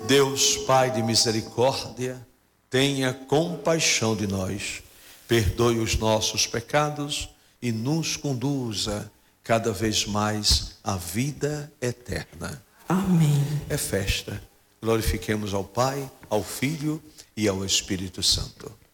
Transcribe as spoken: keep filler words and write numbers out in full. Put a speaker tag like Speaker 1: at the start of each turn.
Speaker 1: Deus, Pai de misericórdia, tenha compaixão de nós, perdoe os nossos pecados e nos conduza cada vez mais à vida eterna.
Speaker 2: Amém.
Speaker 1: É festa. Glorifiquemos ao Pai, ao Filho e ao Espírito Santo.